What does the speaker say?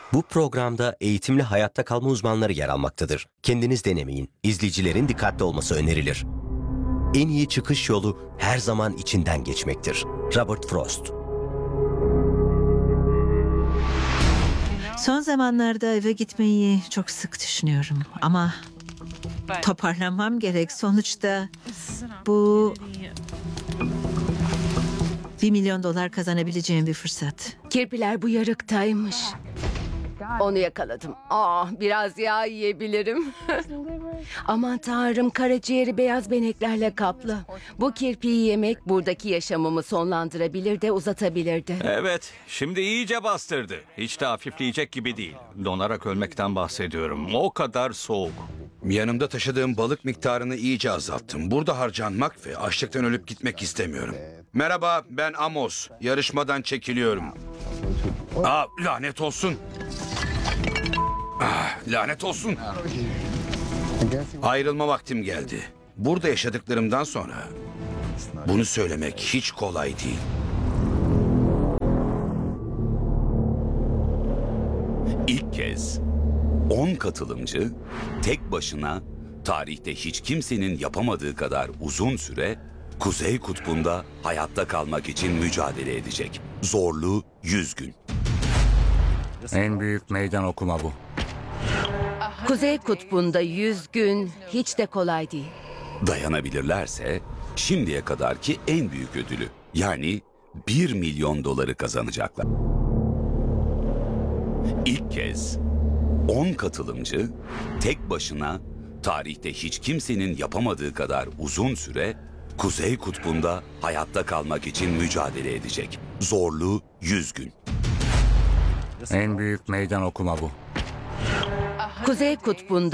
Bu programda eğitimli hayatta kalma uzmanları yer almaktadır. Kendiniz denemeyin. İzleyicilerin dikkatli olması önerilir. En iyi çıkış yolu her zaman içinden geçmektir. Robert Frost. Son zamanlarda eve gitmeyi çok sık düşünüyorum ama toparlanmam gerek. Sonuçta bu $1 milyon kazanabileceğim bir fırsat. Kirpiler bu yarıktaymış. Onu yakaladım. Biraz yağ yiyebilirim. Aman tanrım, karaciğeri beyaz beneklerle kaplı. Bu kirpiyi yemek buradaki yaşamımı sonlandırabilir de uzatabilirdi. Evet, şimdi iyice bastırdı. Hiç de hafifleyecek gibi değil. Donarak ölmekten bahsediyorum. O kadar soğuk. Yanımda taşıdığım balık miktarını iyice azalttım. Burada harcanmak ve açlıktan ölüp gitmek istemiyorum. Merhaba, ben Amos. Yarışmadan çekiliyorum. Lanet olsun. Lanet olsun. Ayrılma vaktim geldi. Burada yaşadıklarımdan sonra bunu söylemek hiç kolay değil. İlk kez 10 katılımcı tek başına tarihte hiç kimsenin yapamadığı kadar uzun süre Kuzey Kutbu'nda hayatta kalmak için mücadele edecek. Zorlu 100 gün. En büyük meydan okuma bu. Kuzey Kutbu'nda 100 gün hiç de kolay değil. Dayanabilirlerse şimdiye kadarki en büyük ödülü, yani $1 milyon kazanacaklar. İlk kez 10 katılımcı tek başına tarihte hiç kimsenin yapamadığı kadar uzun süre Kuzey Kutbu'nda hayatta kalmak için mücadele edecek. Zorlu 100 gün. En büyük meydan okuma bu. Kuzey Kutbu'nda